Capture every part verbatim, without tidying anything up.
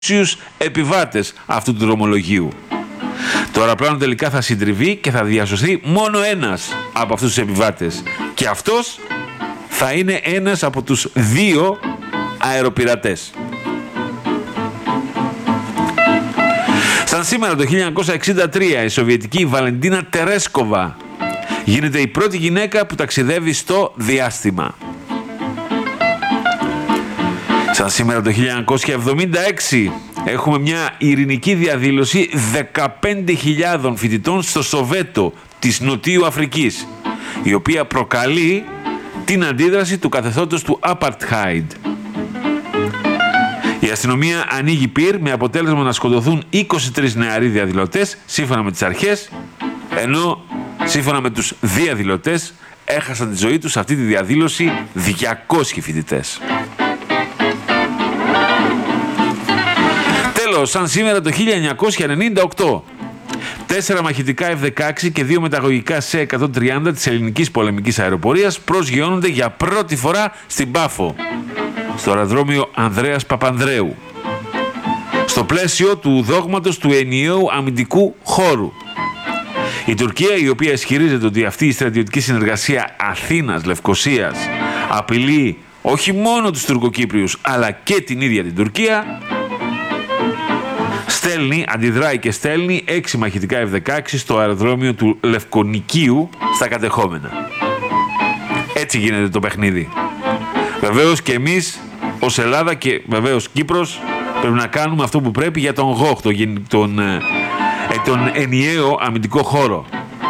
επιβάτες αυτού του δρομολογίου. Το αεροπλάνο τελικά θα συντριβεί και θα διασωθεί μόνο ένας από αυτούς τους επιβάτες. Και αυτός θα είναι ένας από τους δύο αεροπειρατές. Σαν σήμερα το χίλια εννιακόσια εξήντα τρία η Σοβιετική Βαλεντίνα Τερέσκοβα γίνεται η πρώτη γυναίκα που ταξιδεύει στο διάστημα. Σαν σήμερα το χίλια εννιακόσια εβδομήντα έξι έχουμε μια ειρηνική διαδήλωση δεκαπέντε χιλιάδων φοιτητών στο Σοβέτο της Νοτιού Αφρικής, η οποία προκαλεί την αντίδραση του καθεστώτος του Apartheid. Η αστυνομία ανοίγει πυρ με αποτέλεσμα να σκοτωθούν είκοσι τρεις νεαροί διαδηλωτές σύμφωνα με τις αρχές, ενώ σύμφωνα με τους διαδηλωτές έχασαν τη ζωή τους σε αυτή τη διαδήλωση διακόσιοι φοιτητές. Τέλος, σαν σήμερα το χίλια εννιακόσια ενενήντα οκτώ, τέσσερα μαχητικά εφ δεκαέξι και δύο μεταγωγικά σε εκατόν τριάντα της ελληνικής πολεμικής αεροπορίας προσγειώνονται για πρώτη φορά στην Πάφο, στο αεροδρόμιο Ανδρέας Παπανδρέου, στο πλαίσιο του δόγματος του ενιαίου αμυντικού χώρου. Η Τουρκία, η οποία ισχυρίζεται ότι αυτή η στρατιωτική συνεργασία Αθήνας-Λευκωσίας απειλεί όχι μόνο τους Τουρκοκύπριους αλλά και την ίδια την Τουρκία, στέλνει, αντιδράει και στέλνει έξι μαχητικά εφ δεκαέξι στο αεροδρόμιο του Λευκονικίου στα κατεχόμενα. Έτσι γίνεται το παιχνίδι. Βεβαίως και εμείς ως Ελλάδα και βεβαίως Κύπρος πρέπει να κάνουμε αυτό που πρέπει για τον ΓΟΧ, τον, τον, ε, τον ενιαίο αμυντικό χώρο.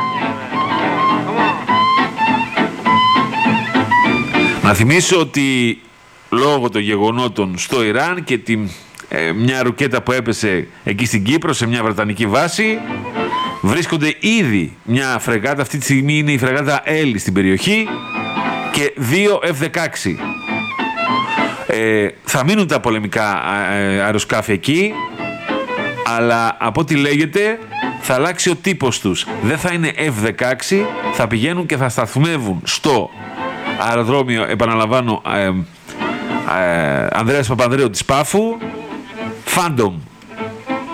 Να θυμίσω ότι λόγω των γεγονότων στο Ιράν και την, ε, μια ρουκέτα που έπεσε εκεί στην Κύπρο σε μια βρετανική βάση, βρίσκονται ήδη μια φρεγάτα, αυτή τη στιγμή είναι η φρεγάτα Έλλη στην περιοχή, και δύο εφ δεκαέξι. Ε, θα μείνουν τα πολεμικά αεροσκάφη εκεί, αλλά από ό,τι λέγεται θα αλλάξει ο τύπος τους. Δεν θα είναι εφ δεκαέξι, θα πηγαίνουν και θα σταθμεύουν στο αεροδρόμιο, επαναλαμβάνω, ε, ε, Ανδρέας Παπανδρέου της Πάφου, Phantom